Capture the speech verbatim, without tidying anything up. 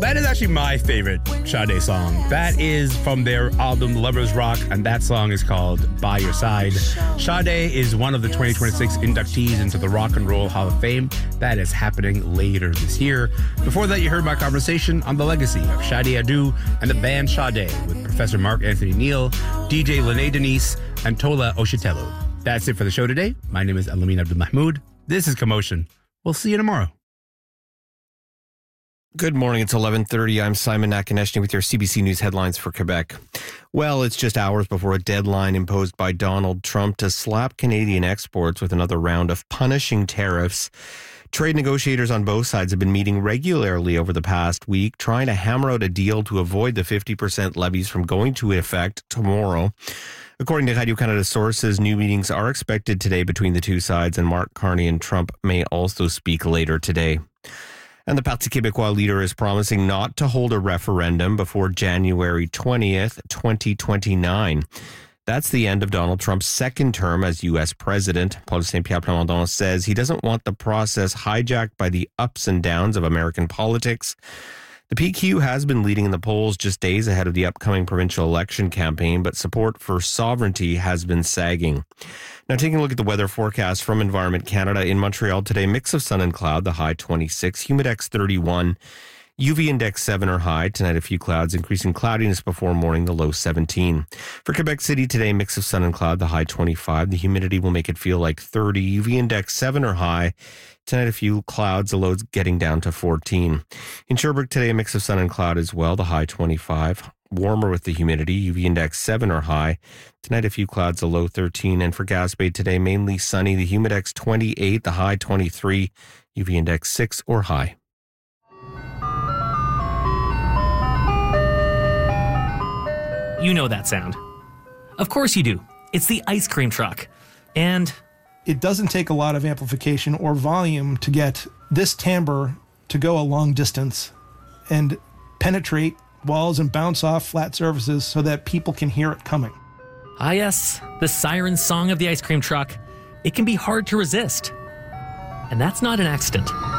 That is actually my favorite Sade song. That is from their album Lovers Rock, and that song is called By Your Side. Sade is one of the twenty twenty-six inductees into the Rock and Roll Hall of Fame. That is happening later this year. Before that, you heard my conversation on the legacy of Shadi Adu and the band Sade with Professor Mark Anthony Neal, D J Lene Denise, and Tola Oshitelo. That's it for the show today. My name is Alamin Abdul Mahmoud. This is Commotion. We'll see you tomorrow. Good morning. It's eleven thirty. I'm Simon Nakaneshny with your C B C News headlines for Quebec. Well, it's just hours before a deadline imposed by Donald Trump to slap Canadian exports with another round of punishing tariffs. Trade negotiators on both sides have been meeting regularly over the past week, trying to hammer out a deal to avoid the fifty percent levies from going to effect tomorrow. According to Radio-Canada sources, new meetings are expected today between the two sides, and Mark Carney and Trump may also speak later today. And the Parti Québécois leader is promising not to hold a referendum before January twentieth, twenty twenty-nine. That's the end of Donald Trump's second term as U S president. Paul Saint-Pierre Plamondon says he doesn't want the process hijacked by the ups and downs of American politics. The P Q has been leading in the polls just days ahead of the upcoming provincial election campaign, but support for sovereignty has been sagging. Now, taking a look at the weather forecast from Environment Canada. In Montreal today, mix of sun and cloud, the high twenty-six, humidex thirty-one, U V index seven or high. Tonight, a few clouds, increasing cloudiness before morning, the low seventeen. For Quebec City today, mix of sun and cloud, the high twenty-five. The humidity will make it feel like thirty, U V index seven or high. Tonight, a few clouds, the lows getting down to fourteen. In Sherbrooke today, a mix of sun and cloud as well, the high twenty-five. Warmer with the humidity, U V index seven or high. Tonight, a few clouds, the low thirteen. And for Gaspé today, mainly sunny, the humidex twenty-eight, the high twenty-three, U V index six or high. You know that sound. Of course you do. It's the ice cream truck. And it doesn't take a lot of amplification or volume to get this timbre to go a long distance and penetrate walls and bounce off flat surfaces so that people can hear it coming. Ah yes, the siren song of the ice cream truck. It can be hard to resist. And that's not an accident.